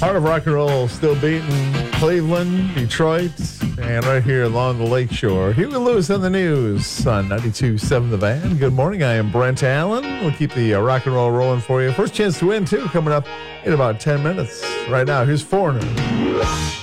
Heart of rock and roll still beating Cleveland, Detroit, and right here along the lakeshore. Huey Lewis on the news on 92.7 The Van. Good morning. I am Brent Allen. We'll keep the rock and roll rolling for you. First chance to win, too, coming up in about 10 minutes. Right now, here's Foreigner.